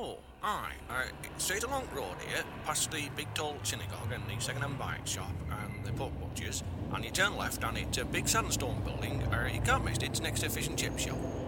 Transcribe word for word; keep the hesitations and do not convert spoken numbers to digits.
Oh, aye. Uh, straight along the road here, past the big tall synagogue and the second-hand bike shop and the pork butchers, and you turn left and it's a big sandstone building, or you can't miss it, it's next to a fish and chip shop.